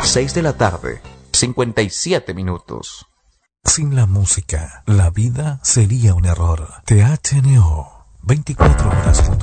6 de la tarde, 57 minutos. Sin la música, la vida sería un error. THNO, 24 horas junto